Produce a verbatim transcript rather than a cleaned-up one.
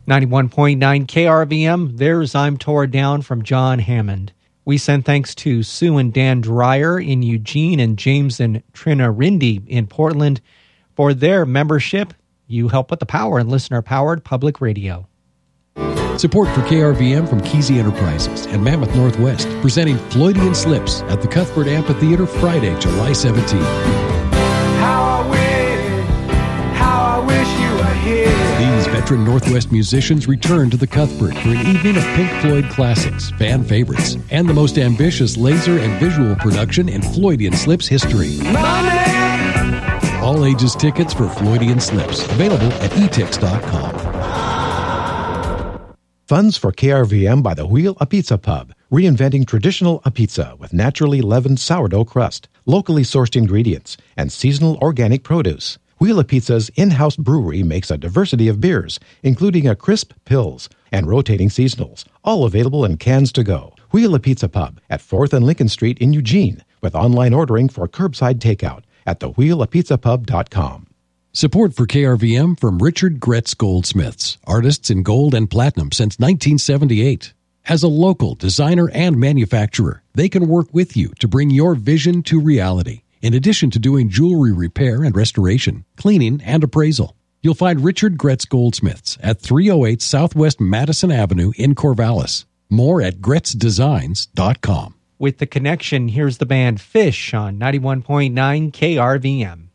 ninety-one point nine K R V M, there's I'm Tore Down from John Hammond. We send thanks to Sue and Dan Dreyer in Eugene and James and Trina Rindy in Portland for their membership. You help with the power and listener-powered public radio. Support for K R V M from Kesey Enterprises and Mammoth Northwest, presenting Floydian Slips at the Cuthbert Amphitheater Friday, July seventeenth. How I wish, how I wish you were here. These veteran Northwest musicians return to the Cuthbert for an evening of Pink Floyd classics, fan favorites, and the most ambitious laser and visual production in Floydian Slips history. Money! All ages tickets for Floydian Slips, available at e tix dot com. Funds for K R V M by the Wheel a Pizza Pub, reinventing traditional a pizza with naturally leavened sourdough crust, locally sourced ingredients, and seasonal organic produce. Wheel a Pizza's in-house brewery makes a diversity of beers, including a crisp Pils and rotating seasonals, all available in cans to go. Wheel a Pizza Pub at fourth and Lincoln Street in Eugene, with online ordering for curbside takeout at the wheel a pizza pub dot com. Support for K R V M from Richard Gretz Goldsmiths, artists in gold and platinum since nineteen seventy-eight. As a local designer and manufacturer, they can work with you to bring your vision to reality, in addition to doing jewelry repair and restoration, cleaning, and appraisal. You'll find Richard Gretz Goldsmiths at three oh eight Southwest Madison Avenue in Corvallis. More at gretz designs dot com. With the connection, here's the band Fish on ninety-one point nine K R V M.